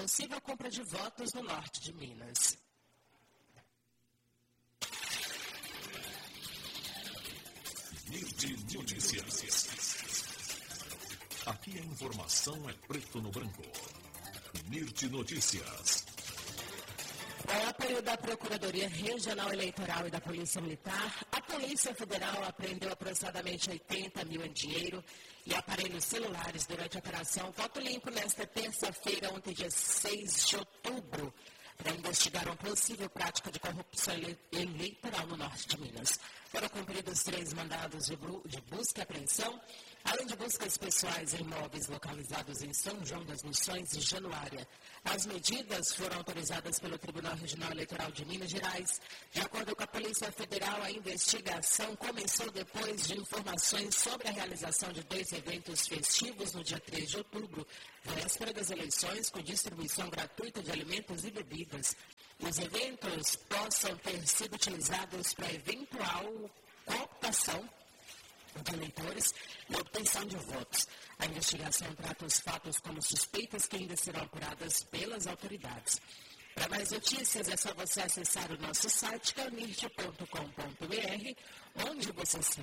possível compra de votos no norte de Minas. Mirti Notícias. Aqui a informação é preto no branco. Mirti Notícias. Com o apoio da Procuradoria Regional Eleitoral e da Polícia Militar, a Polícia Federal apreendeu aproximadamente 80 mil em dinheiro e aparelhos celulares durante a operação Voto Limpo nesta terça-feira, ontem, dia 6 de outubro, para investigar uma possível prática de corrupção eleitoral no norte de Minas. Foram cumpridos 3 mandados de busca e apreensão, além de buscas pessoais em imóveis localizados em São João das Missões e Januária. As medidas foram autorizadas pelo Tribunal Regional Eleitoral de Minas Gerais. De acordo com a Polícia Federal, a investigação começou depois de informações sobre a realização de 2 eventos festivos no dia 3 de outubro, véspera das eleições, com distribuição gratuita de alimentos e bebidas. Os eventos possam ter sido utilizados para eventual cooptação de eleitores e obtenção de votos. A investigação trata os fatos como suspeitas que ainda serão apuradas pelas autoridades. Para mais notícias, é só você acessar o nosso site, camirte.com.br, onde você